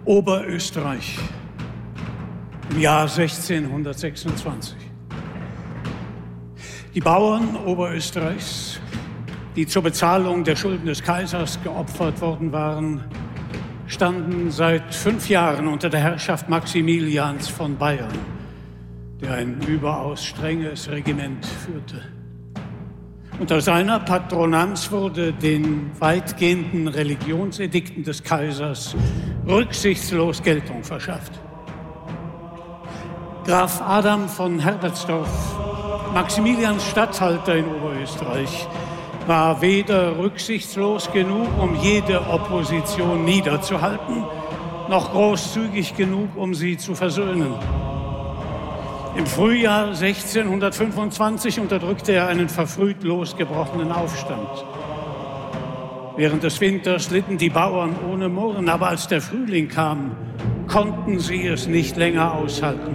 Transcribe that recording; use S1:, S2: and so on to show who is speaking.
S1: Oberösterreich im Jahr 1626. Die Bauern Oberösterreichs, die zur Bezahlung der Schulden des Kaisers geopfert worden waren, standen seit 5 Jahren unter der Herrschaft Maximilians von Bayern, der ein überaus strenges Regiment führte. Unter seiner Patronanz wurde den weitgehenden Religionsedikten des Kaisers rücksichtslos Geltung verschafft. Graf Adam von Herbertsdorf, Maximilians Statthalter in Oberösterreich, war weder rücksichtslos genug, um jede Opposition niederzuhalten, noch großzügig genug, um sie zu versöhnen. Im Frühjahr 1625 unterdrückte er einen verfrüht losgebrochenen Aufstand. Während des Winters litten die Bauern ohne Murren, aber als der Frühling kam, konnten sie es nicht länger aushalten.